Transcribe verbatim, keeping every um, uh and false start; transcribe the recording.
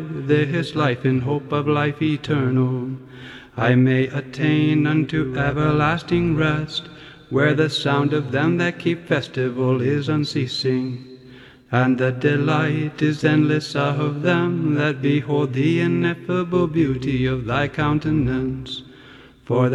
this life in hope of life eternal, I may attain unto everlasting rest, where the sound of them that keep festival is unceasing, and the delight is endless of them that behold the ineffable beauty of thy countenance. For